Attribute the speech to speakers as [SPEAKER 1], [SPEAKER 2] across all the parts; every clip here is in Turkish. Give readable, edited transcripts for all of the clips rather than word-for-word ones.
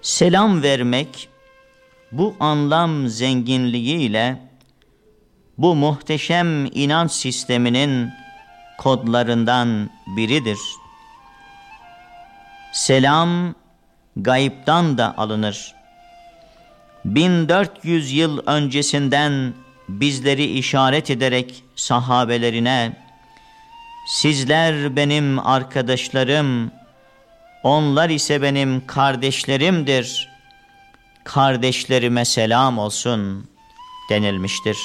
[SPEAKER 1] Selam vermek bu anlam zenginliğiyle bu muhteşem inanç sisteminin kodlarından biridir. Selam gayiptan da alınır. 1400 yıl öncesinden bizleri işaret ederek sahabelerine, sizler benim arkadaşlarım, onlar ise benim kardeşlerimdir, kardeşlerime selam olsun denilmiştir.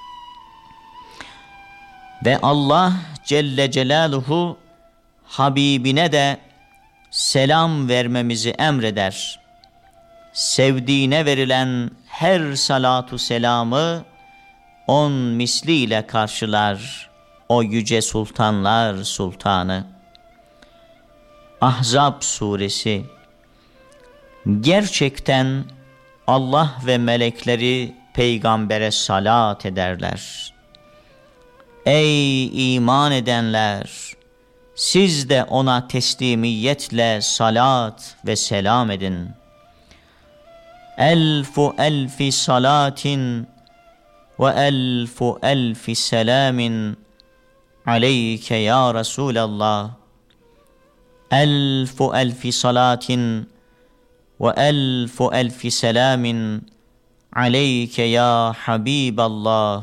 [SPEAKER 1] Ve Allah Celle Celaluhu Habibine de selam vermemizi emreder. Sevdiğine verilen her salatu selamı 10 misliyle karşılar o yüce sultanlar sultanı. Ahzab suresi. Gerçekten Allah ve melekleri peygambere salat ederler. Ey iman edenler! Siz de ona teslimiyetle salat ve selam edin. Elfu elfi salatin ve elfu elfi selamin aleyke ya Resulallah. Elfu elfi salatin ve elfu elfi selamin aleyke ya Habiballah.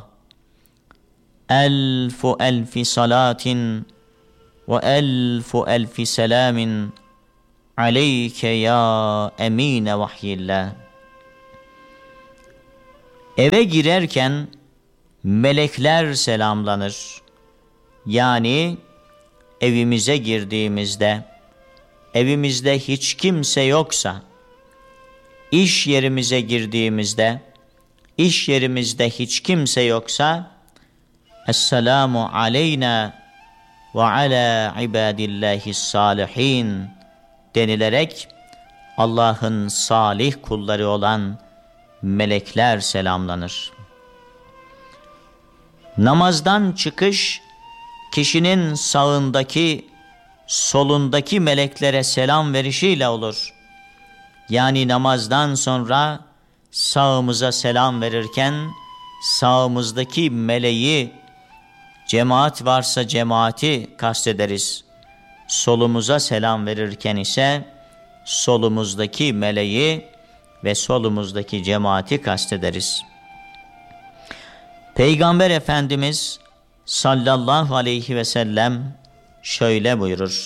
[SPEAKER 1] Elfu elfi salatin ve elfu elfi selamin aleyke ya emine vahyillah. Eve girerken melekler selamlanır. Yani evimize girdiğimizde, evimizde hiç kimse yoksa, iş yerimize girdiğimizde, iş yerimizde hiç kimse yoksa, Esselamu aleyna ve ala ibadillahi salihin denilerek Allah'ın salih kulları olan melekler selamlanır. Namazdan çıkış, kişinin sağındaki, solundaki meleklere selam verişiyle olur. Yani namazdan sonra sağımıza selam verirken, sağımızdaki meleği, cemaat varsa cemaati kastederiz. Solumuza selam verirken ise solumuzdaki meleği ve solumuzdaki cemaati kastederiz. Peygamber Efendimiz sallallahu aleyhi ve sellem şöyle buyurur: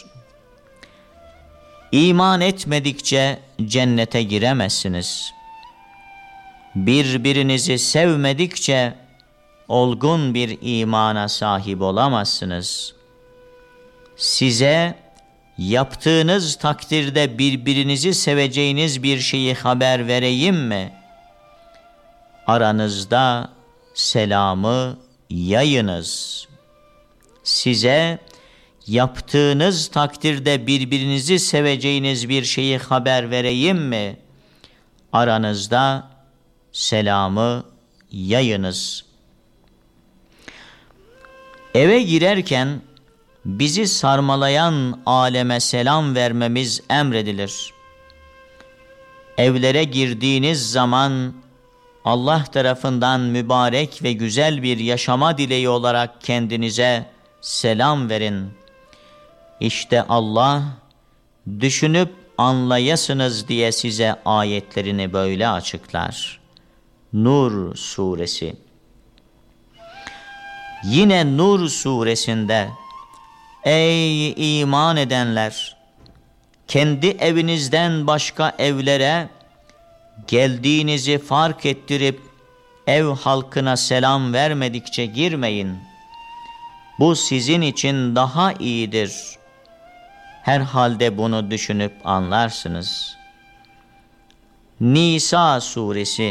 [SPEAKER 1] İman etmedikçe cennete giremezsiniz. Birbirinizi sevmedikçe olgun bir imana sahip olamazsınız. Size yaptığınız takdirde birbirinizi seveceğiniz bir şeyi haber vereyim mi? Aranızda selamı yayınız. Size yaptığınız takdirde birbirinizi seveceğiniz bir şeyi haber vereyim mi? Aranızda selamı yayınız. Eve girerken bizi sarmalayan aleme selam vermemiz emredilir. Evlere girdiğiniz zaman Allah tarafından mübarek ve güzel bir yaşama dileği olarak kendinize selam verin. İşte Allah düşünüp anlayasınız diye size ayetlerini böyle açıklar. Nur suresi. Yine Nur suresinde ey iman edenler! Kendi evinizden başka evlere geldiğinizi fark ettirip ev halkına selam vermedikçe girmeyin. Bu sizin için daha iyidir. Herhalde bunu düşünüp anlarsınız. Nisa suresi.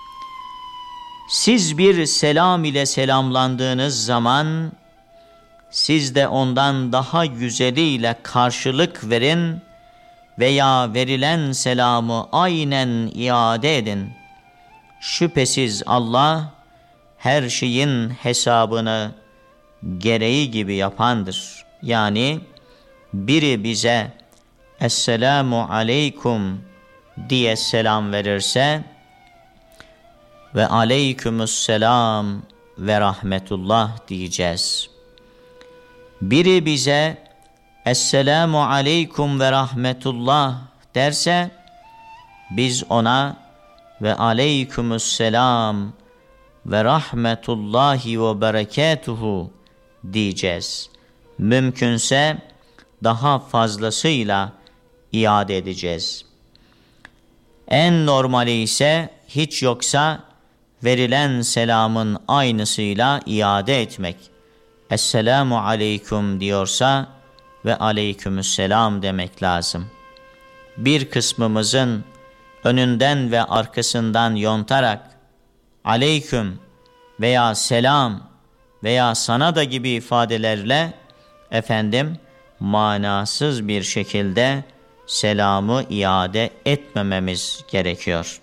[SPEAKER 1] Siz bir selam ile selamlandığınız zaman siz de ondan daha güzeliyle karşılık verin veya verilen selamı aynen iade edin. Şüphesiz Allah her şeyin hesabını gereği gibi yapandır. Yani biri bize Esselamu aleykum diye selam verirse ve aleykümüsselam ve rahmetullah diyeceğiz. Biri bize esselamu aleyküm ve rahmetullah derse biz ona ve aleykümüsselam ve rahmetullahi ve berekatuhu diyeceğiz. Mümkünse daha fazlasıyla iade edeceğiz. En normali ise hiç yoksa verilen selamın aynısıyla iade etmek. Esselamu aleyküm diyorsa ve aleykümüsselam demek lazım. Bir kısmımızın önünden ve arkasından yontarak aleyküm veya selam veya sana da gibi ifadelerle manasız bir şekilde selamı iade etmememiz gerekiyor.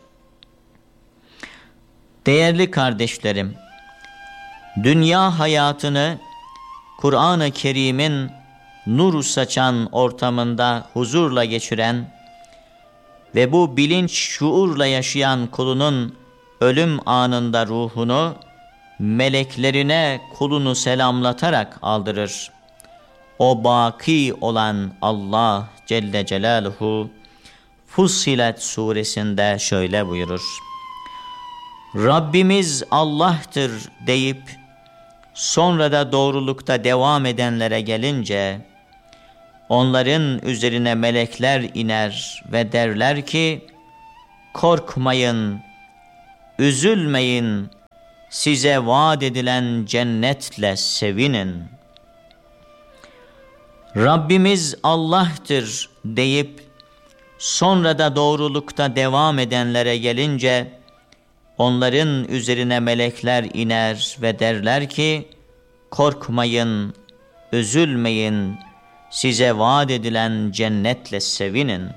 [SPEAKER 1] Değerli kardeşlerim, dünya hayatını Kur'an-ı Kerim'in nur saçan ortamında huzurla geçiren ve bu bilinç şuurla yaşayan kulunun ölüm anında ruhunu meleklerine kulunu selamlatarak aldırır. O baki olan Allah Celle Celaluhu Fussilet suresinde şöyle buyurur: Rabbimiz Allah'tır deyip sonra da doğrulukta devam edenlere gelince onların üzerine melekler iner ve derler ki korkmayın, üzülmeyin, size vaat edilen cennetle sevinin. Rabbimiz Allah'tır deyip sonra da doğrulukta devam edenlere gelince onların üzerine melekler iner ve derler ki korkmayın, üzülmeyin, size vaat edilen cennetle sevinin.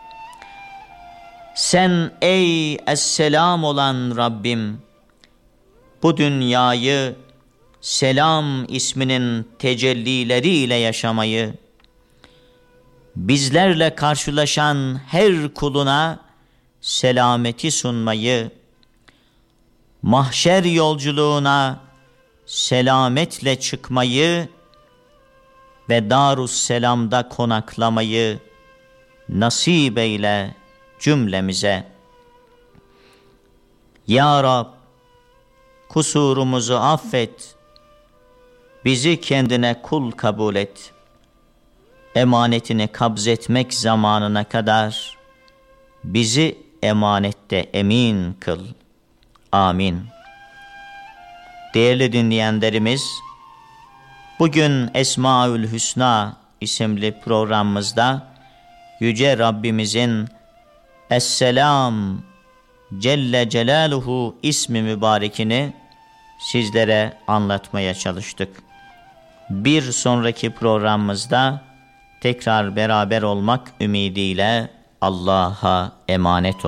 [SPEAKER 1] Sen ey Esselam olan Rabbim, bu dünyayı Selam isminin tecellileriyle yaşamayı, bizlerle karşılaşan her kuluna selameti sunmayı, mahşer yolculuğuna selametle çıkmayı ve Darusselam'da konaklamayı nasip eyle cümlemize. Ya Rab, kusurumuzu affet, bizi kendine kul kabul et. Emanetini kabzetmek zamanına kadar bizi emanette emin kıl. Amin. Değerli dinleyenlerimiz, bugün Esmaül Hüsna isimli programımızda Yüce Rabbimizin Esselam Celle Celaluhu ismi mübarekini sizlere anlatmaya çalıştık. Bir sonraki programımızda tekrar beraber olmak ümidiyle Allah'a emanet olun.